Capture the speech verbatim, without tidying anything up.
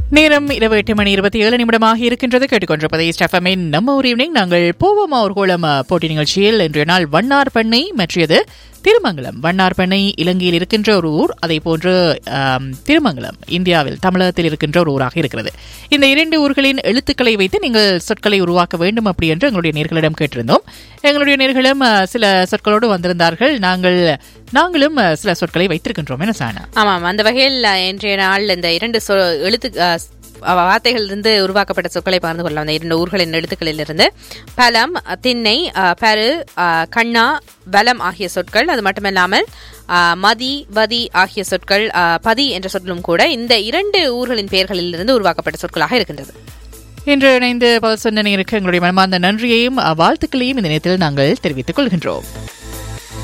நேரம் இரவு எட்டு மணி இருபத்தி ஏழு நிமிடமாக இருக்கின்றது. கேட்டுக்கொண்டிருப்பதை ஸ்டெஃபமின் நம்ம ஒரு ஈவினிங். நாங்கள் போவோமா ஒரு கோலம் போட்டி நிகழ்ச்சியில் இன்றைய நாள் வண்ணார் பண்ணை மற்றியது திருமங்கலம். வண்ணார் பண்ணை இலங்கையில் இருக்கின்ற ஒரு ஊர், அதே போன்று திருமங்கலம் இந்தியாவில் தமிழகத்தில் இருக்கின்ற ஒரு ஊராக இருக்கிறது. இந்த இரண்டு ஊர்களின் எழுத்துக்களை வைத்து நீங்கள் சொற்களை உருவாக்க வேண்டும் அப்படி என்று எங்களுடைய நேர்களிடம் கேட்டிருந்தோம். எங்களுடைய நேர்களும் சில சொற்களோடு வந்திருந்தார்கள். நாங்கள் நாங்களும் சில சொற்களை வைத்திருக்கின்றோம். என்ன சானா? ஆமாம், அந்த வகையில் இன்றைய நாள் இந்த இரண்டு எழுத்து வார்த்தைகளிலிருந்து உருவாக்கப்பட்ட சொற்களை பகிர்ந்து கொள்ளலாம். அந்த இரண்டு ஊர்களின் எழுத்துக்களில் இருந்து பலம், திண்ணை, பரு, கண்ணா, பலம் ஆகிய சொற்கள். அது மட்டுமல்லாமல் மதி, வதி ஆகிய சொற்கள், பதி என்ற சொற்களும் கூட இந்த இரண்டு ஊர்களின் பெயர்களில் இருந்து உருவாக்கப்பட்ட சொற்களாக இருக்கின்றது. இன்று இணைந்து பல சொன்ன எங்களுடைய மனமார்ந்த நன்றியையும் வாழ்த்துக்களையும் இந்த நேரத்தில் நாங்கள் தெரிவித்துக் கொள்கின்றோம்.